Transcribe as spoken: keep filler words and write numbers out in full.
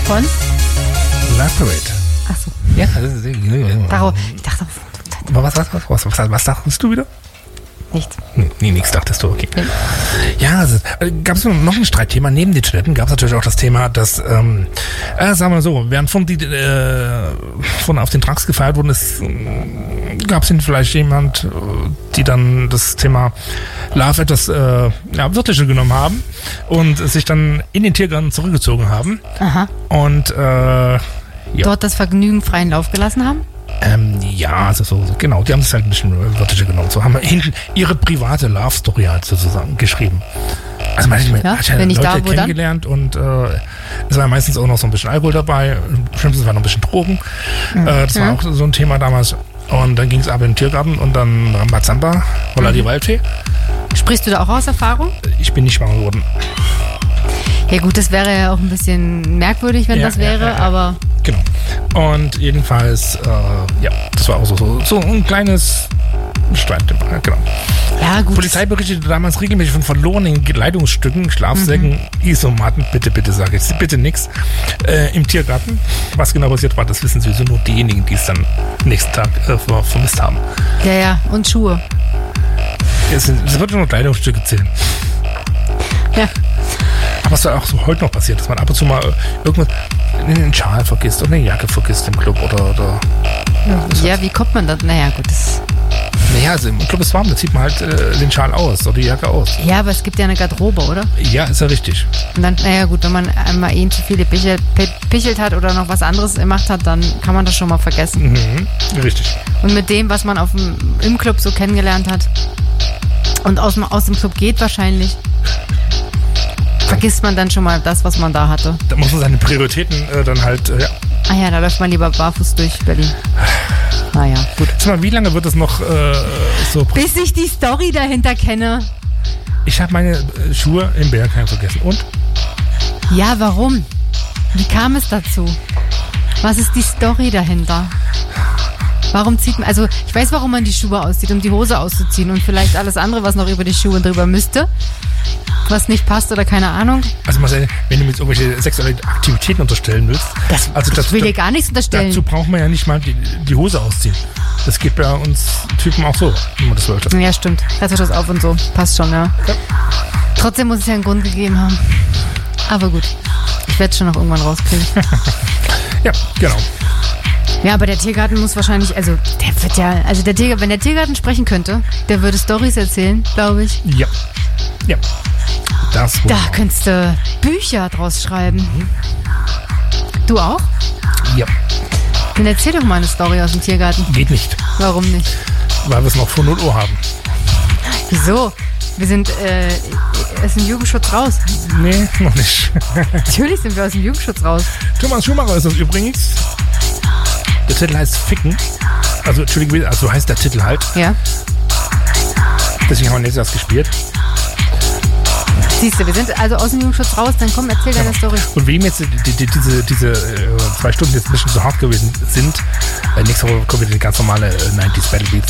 Von? Love Parade. Ach so. Ja, das ist, Darauf, ich dachte, was, was, was, was, was, was dachtest du wieder? nichts. Nee, nee, nichts dachtest du, okay. Ja, also, gab es noch ein Streitthema. Neben den Toiletten gab es natürlich auch das Thema, dass, ähm, äh, sagen wir mal so, während von, die, äh, von auf den Trucks gefeiert wurden, ist, äh, gab es vielleicht jemand, äh, die dann das Thema Love etwas äh, ja, wörtlicher genommen haben und sich dann in den Tiergarten zurückgezogen haben. Aha. Und äh, ja. Dort das Vergnügen freien Lauf gelassen haben? Ähm, ja, also so, so, genau, die haben es halt ein bisschen wörtlicher genommen. So haben wir hinten ihre private Love-Story halt sozusagen geschrieben. Also manchmal ja, hat ich ja wenn ich Leute da, wo kennengelernt dann? Und äh, es war meistens auch noch so ein bisschen Alkohol dabei, schlimmstens war noch ein bisschen Drogen. Mhm. Äh, das war auch so ein Thema damals. Und dann ging es aber in den Tiergarten und dann Rambazamba, Holla mhm. die Waldfee. Sprichst du da auch aus Erfahrung? Ich bin nicht schwanger geworden. Ja gut, das wäre ja auch ein bisschen merkwürdig, wenn ja, das wäre, ja, ja, ja. aber... Genau. Und jedenfalls, äh, ja, das war auch so, so, so ein kleines Streitthema, genau. Ja, gut. Die Polizei berichtete damals regelmäßig von verlorenen Kleidungsstücken, Schlafsäcken, mhm. Isomatten, bitte, bitte sage ich, bitte nix, äh, im Tiergarten. Was genau passiert war, das wissen sowieso nur diejenigen, die es dann nächsten Tag äh, vermisst haben. Ja, ja, und Schuhe. Es, es wird nur Kleidungsstücke zählen. Ja. Aber was da auch so heute noch passiert, dass man ab und zu mal irgendwas, einen Schal vergisst oder eine Jacke vergisst im Club oder... oder ja, ja, wie kommt man da? Naja, gut, das... Naja, also im Club ist warm, da zieht man halt äh, den Schal aus oder die Jacke aus. Ja, aber es gibt ja eine Garderobe, oder? Ja, ist ja richtig. Und dann, naja gut, wenn man einmal eh zu viele pichelt, pichelt hat oder noch was anderes gemacht hat, dann kann man das schon mal vergessen. Mhm, richtig. Und mit dem, was man auf dem, im Club so kennengelernt hat und aus dem, aus dem Club geht wahrscheinlich, vergisst man dann schon mal das, was man da hatte. Da muss man seine Prioritäten äh, dann halt, äh, ja. Ah ja, da läuft man lieber barfuß durch Berlin. Naja, gut. Sag mal, wie lange wird es noch äh, so... Bis ich die Story dahinter kenne. Ich habe meine äh, Schuhe im Bergheim vergessen. Und? Ja, warum? Wie kam es dazu? Was ist die Story dahinter? Warum zieht man... Also, ich weiß, warum man die Schuhe auszieht, um die Hose auszuziehen und vielleicht alles andere, was noch über die Schuhe drüber müsste. Was nicht passt oder keine Ahnung. Also Marcel, wenn du mir jetzt irgendwelche sexuelle Aktivitäten unterstellen willst... Das, also ich das, will dir gar nichts unterstellen. Dazu braucht man ja nicht mal die, die Hose ausziehen. Das geht bei uns Typen auch so, wenn man das wollte. Ja, stimmt. Da tut das auf und so. Passt schon, ja. ja. Trotzdem muss es ja einen Grund gegeben haben. Aber gut. Ich werde es schon noch irgendwann rauskriegen. Ja, genau. Ja, aber der Tiergarten muss wahrscheinlich, also der wird ja, also der Tiergarten, wenn der Tiergarten sprechen könnte, der würde Storys erzählen, glaube ich. Ja. Ja. Das da könntest du Bücher draus schreiben. Mhm. Du auch? Ja. Dann erzähl doch mal eine Story aus dem Tiergarten. Geht nicht. Warum nicht? Weil wir es noch vor null Uhr haben. Wieso? Wir sind äh, aus dem Jugendschutz raus. Nee, noch nicht. Natürlich sind wir aus dem Jugendschutz raus. Thomas Schumacher ist das übrigens. Der Titel heißt Ficken. Also, Entschuldigung, also heißt der Titel halt. Ja. Deswegen haben wir jetzt erst gespielt. Siehst du, wir sind also aus dem Jugendschutz raus, dann komm, erzähl deine Story. Und wem jetzt die, die, diese, diese äh, zwei Stunden jetzt ein bisschen zu hart gewesen sind, äh, nächste Woche kommen wieder die ganz normale äh, neunziger Battle Beats.